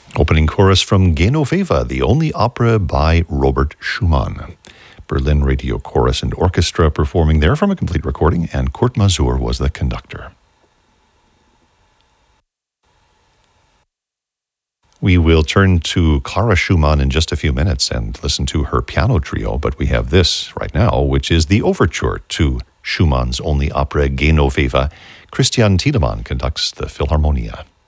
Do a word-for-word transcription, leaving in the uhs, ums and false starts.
Opening chorus from Genoveva, the only opera by Robert Schumann. Berlin Radio Chorus and Orchestra performing there from a complete recording, and Kurt Masur was the conductor. We will turn to Clara Schumann in just a few minutes and listen to her piano trio, but we have this right now, which is the overture to Schumann's only opera Genoveva. Christian Tiedemann conducts the Philharmonia.